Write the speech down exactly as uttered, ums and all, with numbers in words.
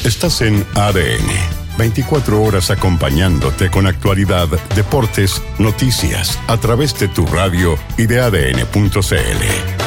Estás en A D N. veinticuatro horas acompañándote con actualidad, deportes, noticias, a través de tu radio y de A D N punto C L.